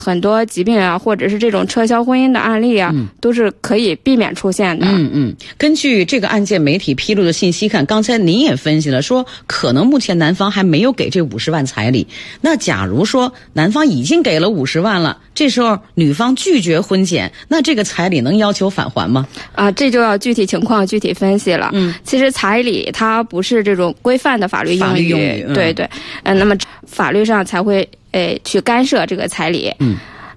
很多疾病啊，或者是这种撤销婚姻的案例啊，都是可以避免出现的。 根据这个案件媒体披露的信息看，刚才您也分析了，说可能目前男方还没有给这50万彩礼。那假如说男方已经给了50万了，这时候女方拒绝婚检，那这个彩礼能要求返还吗？ 这就要具体情况具体分析了。其实彩礼它不是这种规范的法律用语，对对。那么法律上才会去干涉这个彩礼。